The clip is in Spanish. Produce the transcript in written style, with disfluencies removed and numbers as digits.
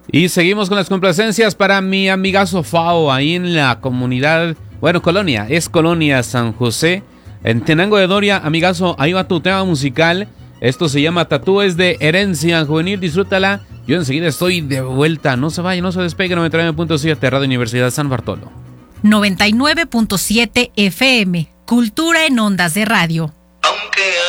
Y seguimos con las complacencias para mi amigazo Fao, ahí en la comunidad, bueno, colonia, es Colonia San José, en Tenango de Doria. Amigazo, ahí va tu tema musical. Esto se llama Tatúes de Herencia Juvenil, disfrútala. Yo enseguida estoy de vuelta, no se vaya, no se despegue. 99.7 Radio Universidad San Bartolo. 99.7 FM, Cultura en Ondas de Radio.